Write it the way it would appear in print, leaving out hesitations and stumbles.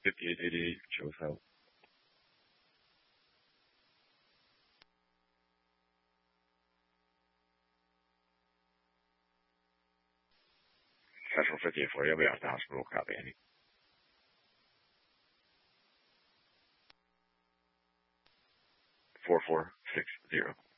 5888, shows how. Central 5840, I'll be off the hospital, copy, Andy. 4460.